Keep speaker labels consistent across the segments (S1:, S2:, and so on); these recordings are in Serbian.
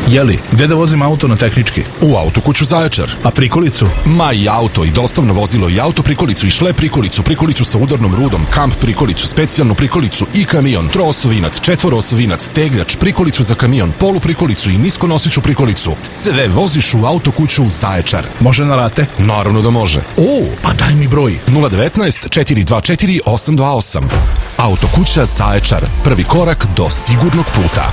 S1: Jeli, gde da vozim auto na tehnički?
S2: U Autokuću Zaječar.
S1: A prikolicu?
S2: Ma i auto, i dostavno vozilo, i auto prikolicu, i šlep prikolicu, prikolicu sa udarnom rudom, kamp prikolicu, specijalnu prikolicu i kamion, troosovinac, četvoroosovinac, tegljač, prikolicu za kamion, polu prikolicu i niskonosiću prikolicu. Sve voziš u Autokuću Zaječar.
S1: Može na rate?
S2: Naravno da može.
S1: O, pa daj mi broj.
S2: 019 424 828. Autokuća Zaječar. Prvi korak do sigurnog puta.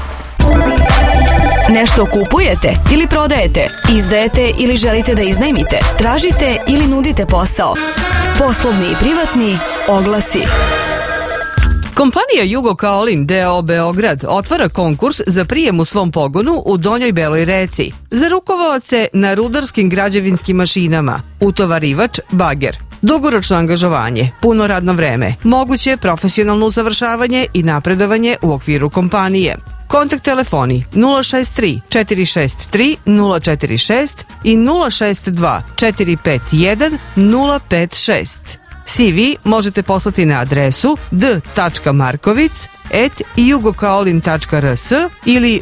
S3: Nešto kupujete ili prodajete, izdajete ili želite da iznajmite, tražite ili nudite posao. Poslovni i privatni oglasi.
S4: Kompanija Jugo Kaolin d.o. Beograd otvara konkurs za prijem u svom pogonu u Donjoj Beloj Reci. Za rukovaoce na rudarskim građevinskim mašinama, utovarivač, bager. Dugoročno angažovanje, puno radno vreme, moguće profesionalno usavršavanje i napredovanje u okviru kompanije. Kontakt telefoni 063 463 046 i 062 451 056. CV možete poslati na adresu d.markovic@jugokaolin.rs ili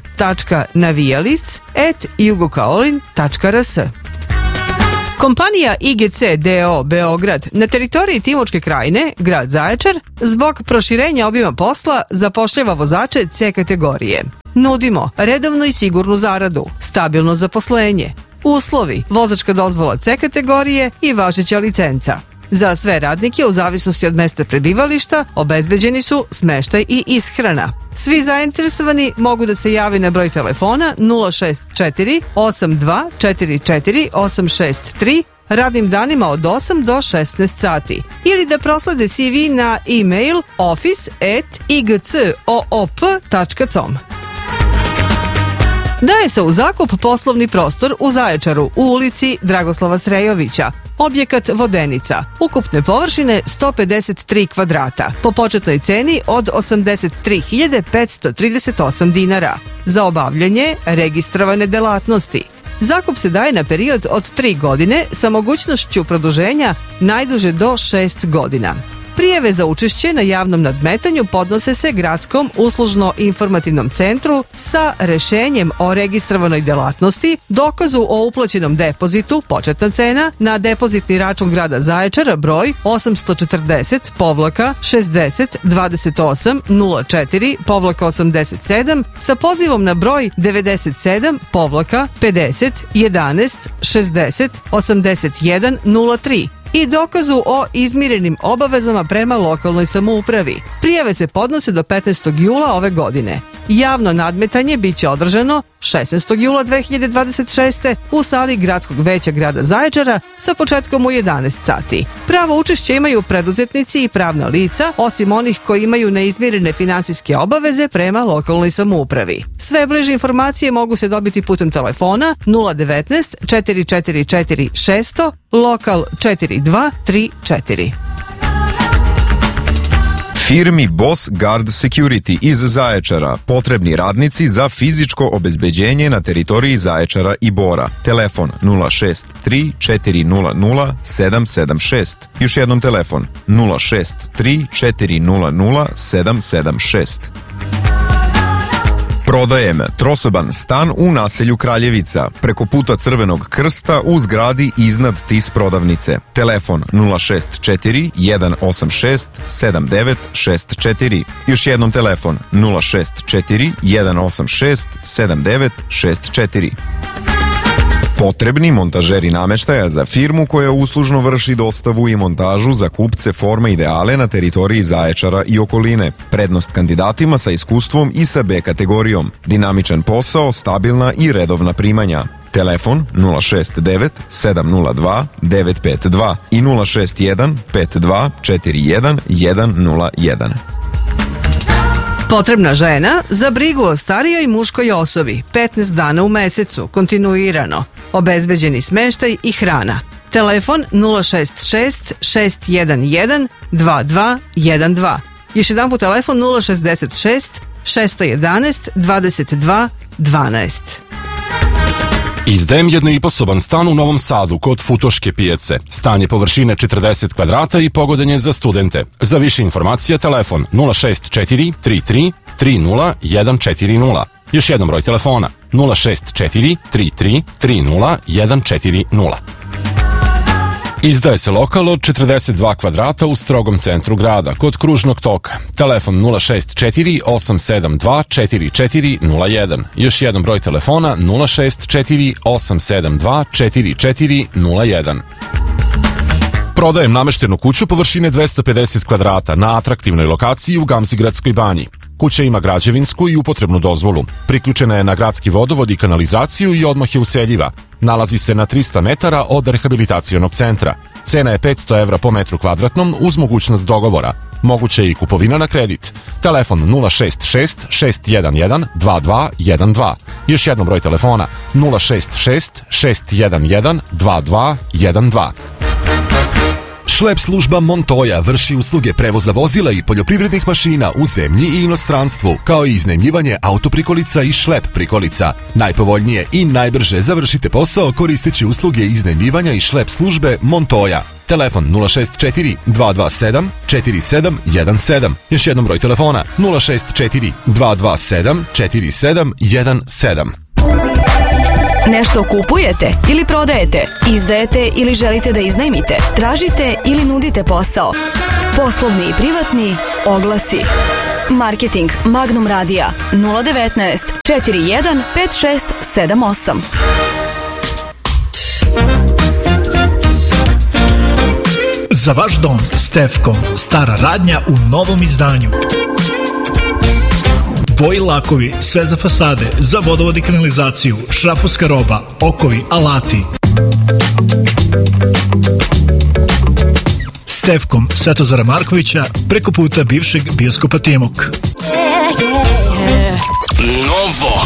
S4: v.navijalic@jugokaolin.rs. Kompanija IGC d.o. Beograd na teritoriji Timočke krajine, grad Zaječar, zbog proširenja obima posla zapošljava vozače C kategorije. Nudimo redovnu i sigurnu zaradu, stabilno zaposlenje, uslovi, vozačka dozvola C kategorije i važeća licenca. Za sve radnike u zavisnosti od mesta prebivališta obezbeđeni su smeštaj i ishrana. Svi zainteresovani mogu da se jave na broj telefona 064 8244 863 radnim danima od 8 do 16 sati ili da proslede CV na e-mail office@igcoop.com. Daje se u zakup poslovni prostor u Zaječaru u ulici Dragoslava Srejovića. Objekat Vodenica, ukupne površine 153 kvadrata, po početnoj ceni od 83.538 dinara. Za obavljanje registrovane delatnosti. Zakup se daje na period od 3 godine sa mogućnošću produženja najduže do 6 godina. Prijave za učešće na javnom nadmetanju podnose se Gradskom uslužno-informativnom centru sa rešenjem o registrovanoj delatnosti, dokazu o uplaćenom depozitu, početna cena, na depozitni račun grada Zaječara broj 840-6028-04-87 sa pozivom na broj 97-50-11-60-81-03 i dokazu o izmirenim obavezama prema lokalnoj samoupravi. Prijave se podnose do 15. jula ove godine. Javno nadmetanje biće održano 16. jula 2026. u sali Gradskog veća grada Zaječara sa početkom u 11 sati. Pravo učešće imaju preduzetnici i pravna lica, osim onih koji imaju neizmirene finansijske obaveze prema lokalnoj samoupravi. Sve bliže informacije mogu se dobiti putem telefona 019 444 600, lokal 4234.
S5: Firmi Boss Guard Security iz Zaječara potrebni radnici za fizičko obezbeđenje na teritoriji Zaječara i Bora. Telefon 063 400 776. Još jednom telefon 063 400 776. Prodajem trosoban stan u naselju Kraljevica, preko puta Crvenog krsta u zgradi iznad TIS prodavnice. Telefon 064 186 7964. Još jednom telefon 064 186 7964. Potrebni montažeri nameštaja za firmu koja uslužno vrši dostavu i montažu za kupce forme Ideale na teritoriji Zaječara i okoline. Prednost kandidatima sa iskustvom i sa B kategorijom. Dinamičan posao, stabilna i redovna primanja. Telefon 069 702 952 i 061 52 41 101.
S4: Potrebna žena za brigu o starijoj muškoj osobi 15 dana u mesecu, kontinuirano. Obezbeđeni smeštaj i hrana. Telefon 066 611 2212. Još jedan put telefon 066 611 22 12.
S2: Izdajem jednoiposoban stan u Novom Sadu kod Futoške pijace. Stan je površine 40 kvadrata i pogodan je za studente. Za više informacija telefon 064 33 30 140 Još jednom broj telefona 064 33 30 140. Izdaje se lokal od 42 kvadrata u strogom centru grada, kod kružnog toka. Telefon 064 872 4401. Još jedan broj telefona 064 872 4401. Prodajem nameštenu kuću površine 250 kvadrata na atraktivnoj lokaciji u Gamzigradskoj banji. Kuća ima građevinsku i upotrebnu dozvolu. Priključena je na gradski vodovod i kanalizaciju i odmah je useljiva. Nalazi se na 300 metara od rehabilitacionog centra. Cena je 500 evra po metru kvadratnom uz mogućnost dogovora. Moguće je i kupovina na kredit. Telefon 066 611 2212. Još jednom broj telefona 066 611 2212.
S6: Šlep služba Montoya vrši usluge prevoza vozila i poljoprivrednih mašina u zemlji i inostranstvu, kao i iznajmljivanje autoprikolica i šlep prikolica. Najpovoljnije i najbrže završite posao koristeći usluge iznajmljivanja i šlep službe Montoya. Telefon 064 227 4717. Još jednom broj telefona 064 227 4717.
S3: Nešto kupujete ili prodajete, izdajete ili želite da iznajmite, tražite ili nudite posao. Poslovni i privatni oglasi. Marketing Magnum Radija 019 41 5678.
S7: Za vaš dom Stefkom, stara radnja u novom izdanju. Boji lakovi, sve za fasade, za vodovod i kanalizaciju, šrafoska roba, okovi, alati. Stefkom Svetozara Markovića, preko puta bivšeg bioskopa Timok.
S6: Novo.